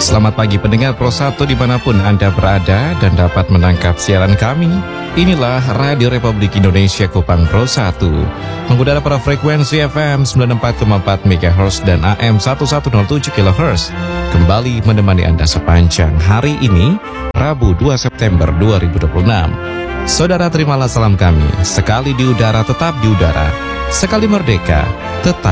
Selamat pagi pendengar Pro 1 dimanapun Anda berada dan dapat menangkap siaran kami. Inilah Radio Republik Indonesia Kupang Pro 1, mengudara pada frekuensi FM 94,4 MHz dan AM 1107 kHz. Kembali menemani Anda sepanjang hari ini, Rabu 2 September 2026. Saudara, terimalah salam kami. Sekali di udara, tetap di udara. Sekali merdeka, tetap